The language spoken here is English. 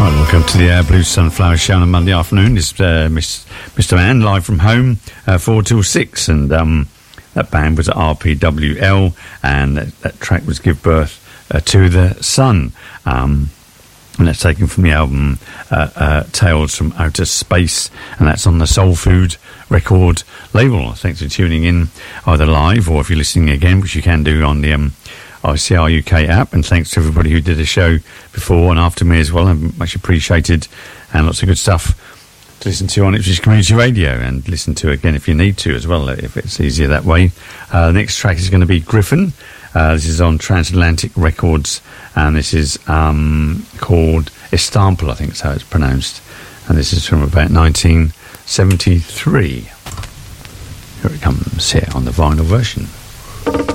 Right, welcome to the Blue Sunflower Show on a Monday afternoon. It's Mr. Mann, live from home, 4 till 6, and that band was RPWL, and that track was Give Birth to the Sun. And that's taken from the album Tales from Outer Space, and that's on the Soul Food record label. Thanks for tuning in, either live or if you're listening again, which you can do on the ICR UK app. And thanks to everybody who did the show before and after me as well. I'm much appreciated, and lots of good stuff to listen to on Ipswich Community Radio, and listen to again if you need to as well, if it's easier that way. The next track is going to be Griffin. This is on Transatlantic Records, and this is called Estample, I think is how it's pronounced, and this is from about 1973. Here it comes here on the vinyl version.